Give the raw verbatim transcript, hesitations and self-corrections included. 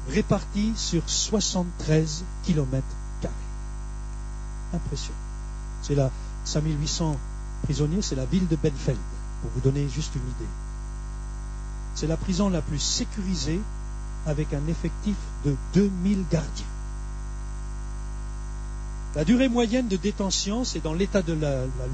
répartis sur soixante-treize kilomètres carrés. Impressionnant. C'est là, cinq mille huit cents prisonniers, c'est la ville de Benfeld, pour vous donner juste une idée. C'est la prison la plus sécurisée avec un effectif de deux mille gardiens. La durée moyenne de détention, c'est dans l'état de la, la